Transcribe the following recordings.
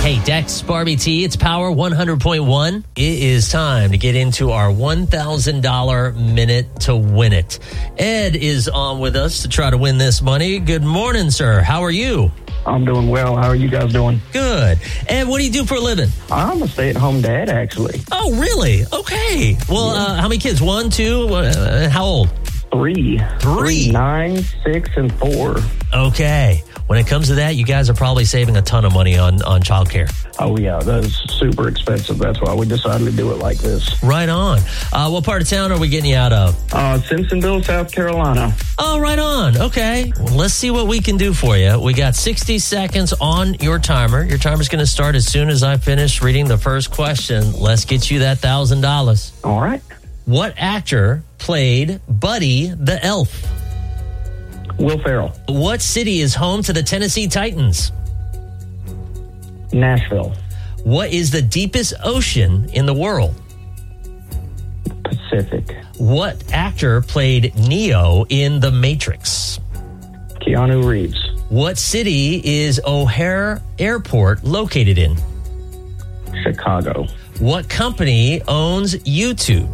Hey, Dex, Barbie T, it's Power 100.1. It is time to get into our $1,000 minute to win it. Ed is on with us to try to win this money. Good morning, sir. How are you? I'm doing well. How are you guys doing? Good. Ed, what do you do for a living? I'm a stay-at-home dad, actually. Oh, really? Okay. Well, how many kids? 1, 2? How old? 3. 9, 6, and 4. Okay. When it comes to that, you guys are probably saving a ton of money on childcare. Oh, yeah. That is super expensive. That's why we decided to do it like this. Right on. What part of town are we getting you out of? Simpsonville, South Carolina. Oh, right on. Okay. Well, let's see what we can do for you. We got 60 seconds on your timer. Your timer's going to start as soon as I finish reading the first question. Let's get you that $1,000. All right. What actor played Buddy the Elf? Will Ferrell. What city is home to the Tennessee Titans? Nashville. What is the deepest ocean in the world? Pacific. What actor played Neo in The Matrix? Keanu Reeves. What city is O'Hare Airport located in? Chicago. What company owns YouTube?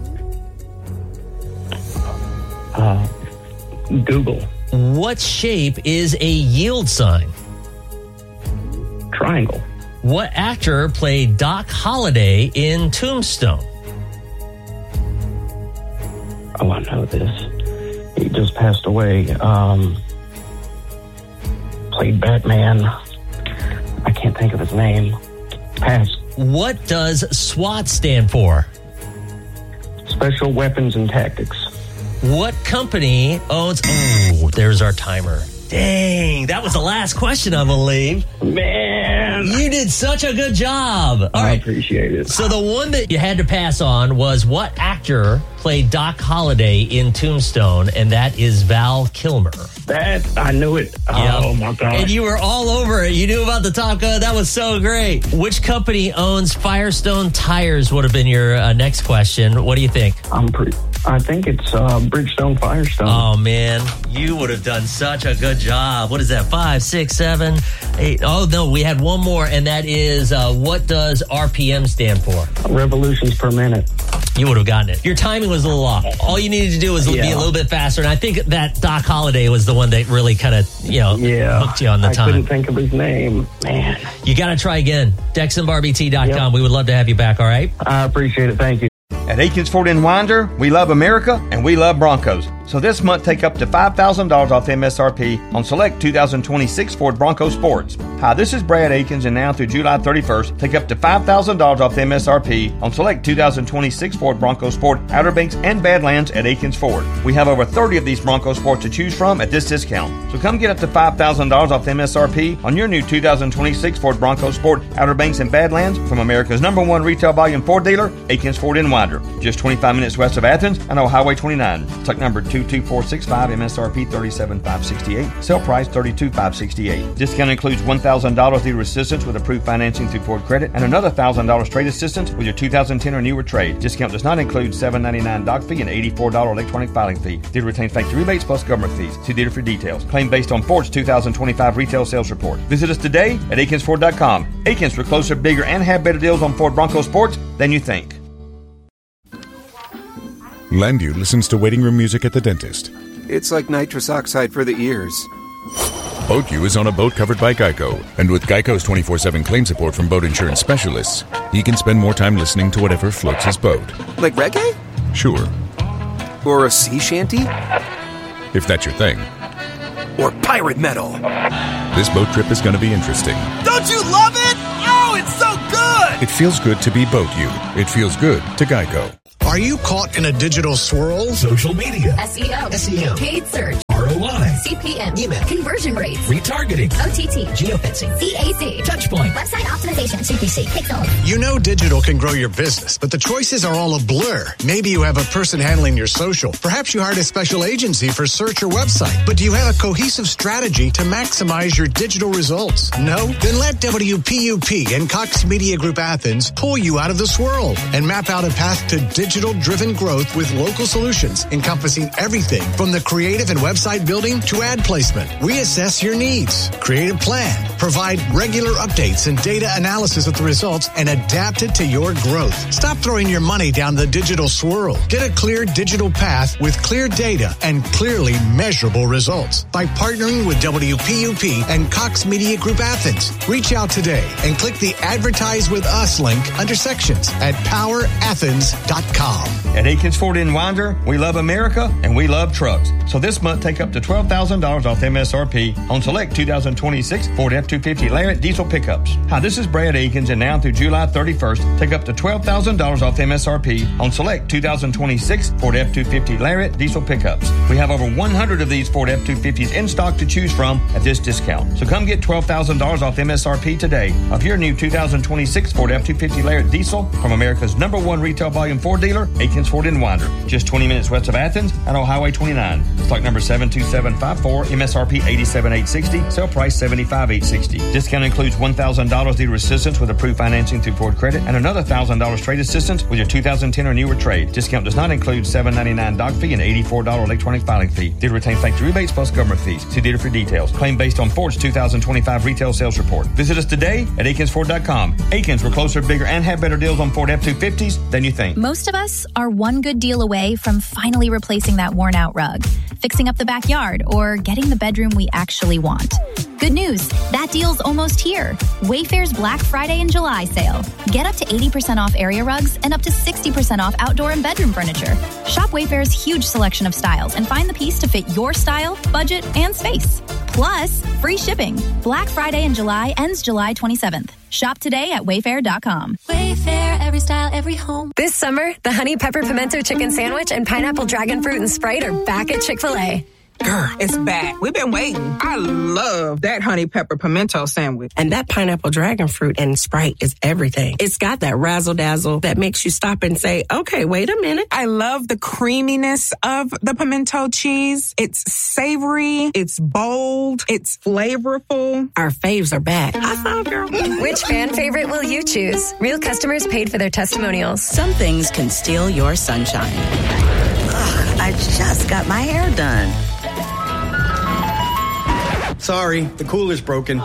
Google. What shape is a yield sign? Triangle. What actor played Doc Holliday in Tombstone? Oh, I know this. He just passed away. Played Batman. I can't think of his name. Pass. What does SWAT stand for? Special Weapons and Tactics. What company owns... Oh, there's our timer. Dang, that was the last question, I believe. Man. You did such a good job. All I right. appreciate it. So the one that you had to pass on was what actor played Doc Holliday in Tombstone, and that is Val Kilmer. That, I knew it. Oh, my God. And you were all over it. You knew about the Top Gun. That was so great. Which company owns Firestone Tires would have been your next question. What do you think? I think it's Bridgestone Firestone. Oh, man. You would have done such a good job. What is that? 5, 6, 7, 8. Oh, no, we had one more, and that is what does RPM stand for? Revolutions per minute. You would have gotten it. Your timing was a little off. All you needed to do was be a little bit faster. And I think that Doc Holliday was the one that really kind of, hooked you on the time. I couldn't think of his name. Man. You got to try again. DexandBarbieT.com. Yep. We would love to have you back, all right? I appreciate it. Thank you. At Akins Ford in Winder, we love America and we love Broncos. So this month, take up to $5,000 off MSRP on select 2026 Ford Bronco Sports. Hi, this is Brad Akins, and now through July 31st, take up to $5,000 off MSRP on select 2026 Ford Bronco Sport, Outer Banks, and Badlands at Akins Ford. We have over 30 of these Bronco Sports to choose from at this discount. So come get up to $5,000 off MSRP on your new 2026 Ford Bronco Sport, Outer Banks, and Badlands from America's #1 retail volume Ford dealer, Akins Ford in Winder. Just 25 minutes west of Athens and on Highway 29. Tuck number 22465, MSRP $37,568. Sale price $32,568. Discount includes $1,000 dealer assistance with approved financing through Ford Credit and another $1,000 trade assistance with your 2010 or newer trade. Discount does not include $7.99 doc fee and $84 electronic filing fee. Dealer retains factory rebates plus government fees. See dealer for details. Claim based on Ford's 2025 retail sales report. Visit us today at AkinsFord.com. Akins, we're closer, bigger, and have better deals on Ford Bronco Sports than you think. Landu listens to waiting room music at the dentist. It's like nitrous oxide for the ears. BoatU is on a boat covered by Geico, and with Geico's 24/7 claim support from boat insurance specialists, he can spend more time listening to whatever floats his boat. Like reggae? Sure. Or a sea shanty? If that's your thing. Or pirate metal? This boat trip is going to be interesting. Don't you love it? Oh, it's so good! It feels good to be BoatU. It feels good to Geico. Are you caught in a digital swirl? Social media. SEO. Paid search. ROI. CPM. Email. Conversion rates. Retargeting. OTT. Geofencing. CAC. Touchpoint. Website optimization. CPC. Pixel. You know digital can grow your business, but the choices are all a blur. Maybe you have a person handling your social. Perhaps you hired a special agency for search or website. But do you have a cohesive strategy to maximize your digital results? No? Then let WPUP and Cox Media Group Athens pull you out of the swirl and map out a path to digital-driven growth with local solutions encompassing everything from the creative and website website building to ad placement. We assess your needs, create a plan, provide regular updates and data analysis of the results, and adapt it to your growth. Stop throwing your money down the digital swirl. Get a clear digital path with clear data and clearly measurable results by partnering with WPUP and Cox Media Group Athens. Reach out today and click the Advertise with Us link under sections at powerathens.com. At Aikens Ford in Winder, we love America and we love trucks. So this month, take up to $12,000 off MSRP on select 2026 Ford F-250 Lariat diesel pickups. Hi, this is Brad Aikens, and now through July 31st, take up to $12,000 off MSRP on select 2026 Ford F-250 Lariat diesel pickups. We have over 100 of these Ford F-250s in stock to choose from at this discount. So come get $12,000 off MSRP today of your new 2026 Ford F-250 Lariat diesel from America's #1 retail volume Ford dealer, Aikens Ford in Winder, just 20 minutes west of Athens and on Highway 29. Stock number 72754, MSRP $87,860, sale price $75,860. Discount includes $1,000 dealer assistance with approved financing through Ford Credit and another $1,000 trade assistance with your 2010 or newer trade. Discount does not include $7.99 doc fee and $84 electronic filing fee. Dealer retains factory rebates plus government fees. See dealer for details. Claim based on Ford's 2025 retail sales report. Visit us today at AikensFord.com. Aikens, we're closer, bigger, and have better deals on Ford F-250s than you think. Most of us are one good deal away from finally replacing that worn-out rug, fixing up the backyard, or getting the bedroom we actually want. Good news, that deal's almost here. Wayfair's Black Friday and July sale. Get up to 80% off area rugs and up to 60% off outdoor and bedroom furniture. Shop Wayfair's huge selection of styles and find the piece to fit your style, budget, and space. Plus, free shipping. Black Friday in July ends July 27th. Shop today at Wayfair.com. Wayfair, every style, every home. This summer, the Honey Pepper Pimento Chicken Sandwich and Pineapple Dragon Fruit and Sprite are back at Chick-fil-A. Girl, it's back. We've been waiting. I love that honey pepper pimento sandwich. And that pineapple dragon fruit and Sprite is everything. It's got that razzle dazzle that makes you stop and say, okay, wait a minute. I love the creaminess of the pimento cheese. It's savory. It's bold. It's flavorful. Our faves are back. I found girl. Which fan favorite will you choose? Real customers paid for their testimonials. Some things can steal your sunshine. Ugh, I just got my hair done. Sorry, the cooler's broken.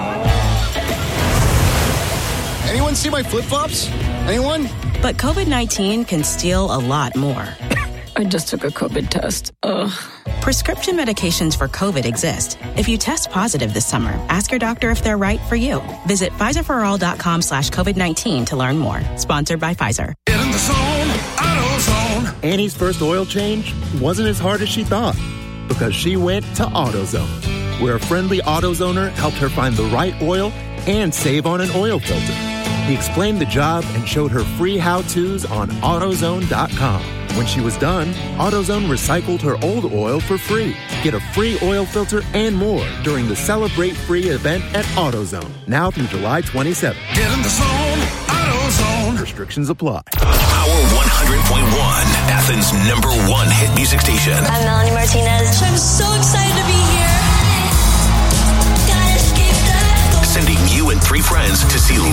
Anyone see my flip-flops? Anyone? But COVID-19 can steal a lot more. I just took a COVID test. Ugh. Prescription medications for COVID exist. If you test positive this summer, ask your doctor if they're right for you. Visit PfizerForAll.com/COVID-19 to learn more. Sponsored by Pfizer. Get in the zone, AutoZone. Annie's first oil change wasn't as hard as she thought because she went to AutoZone, where a friendly AutoZoner helped her find the right oil and save on an oil filter. He explained the job and showed her free how-tos on AutoZone.com. When she was done, AutoZone recycled her old oil for free. Get a free oil filter and more during the Celebrate Free event at AutoZone, now through July 27th. Get in the zone, AutoZone. Restrictions apply. Power 100.1, Athens' #1 hit music station. I'm Melanie Martinez. I'm so excited to be here. Sending you and 3 friends to see